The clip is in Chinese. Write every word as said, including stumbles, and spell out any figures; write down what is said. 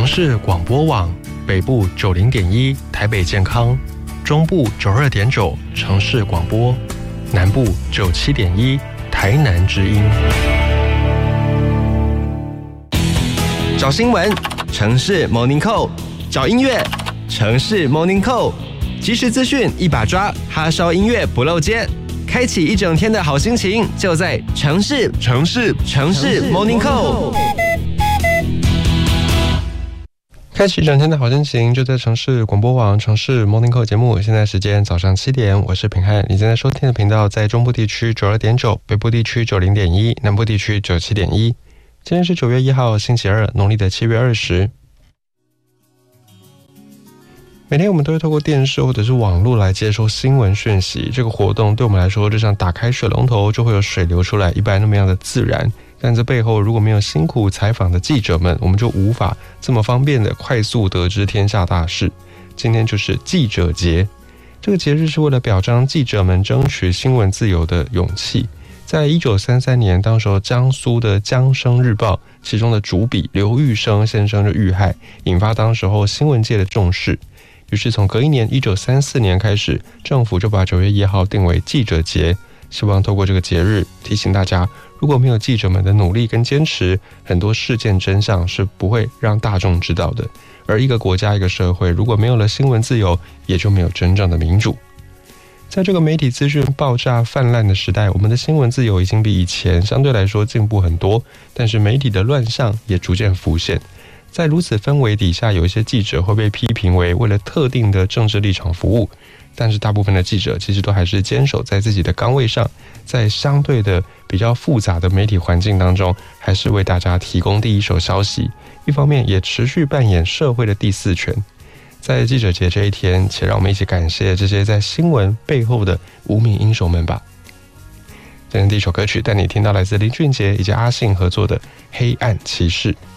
城市广播网，北部九零点一台北健康，中部九二点九城市广播，南部九七点一台南之音。 找新闻，城市 Morning Call； 找音乐，城市 Morning Call。即时资讯一把抓，哈烧音乐不漏接，开启一整天的好心情，就在城市城市城市 Morning Call。 开启一整天的好心情，就在城市广播网城市 Morning Call 节目。现在时间早上七点，我是平汉。你现在收听的频道在中部地区九二点九，北部地区九零点一，南部地区九七点一。今天是九月一号，星期二，农历的七月二十。每天我们都会透过电视或者是网络来接收新闻讯息，这个活动对我们来说就像打开水龙头就会有水流出来一般那么样的自然。但这背后如果没有辛苦采访的记者们，我们就无法这么方便的快速得知天下大事。今天就是记者节，这个节日是为了表彰记者们争取新闻自由的勇气。在一九三三年，当时候江苏的江生日报其中的主笔刘玉生先生就遇害，引发当时候新闻界的重视。于是从隔一年一九三四年开始，政府就把九月一号定为记者节，希望透过这个节日提醒大家，如果没有记者们的努力跟坚持，很多事件真相是不会让大众知道的。而一个国家一个社会如果没有了新闻自由，也就没有真正的民主。在这个媒体资讯爆炸泛滥的时代，我们的新闻自由已经比以前相对来说进步很多，但是媒体的乱象也逐渐浮现。在如此氛围底下，有一些记者会被批评为为了特定的政治立场服务，但是大部分的记者其实都还是坚守在自己的岗位上，在相对的比较复杂的媒体环境当中，还是为大家提供第一手消息，一方面也持续扮演社会的第四权。在记者节这一天，且让我们一起感谢这些在新闻背后的无名英雄们吧。今天第一首歌曲带你听到来自林俊杰以及阿信合作的《黑暗骑士》。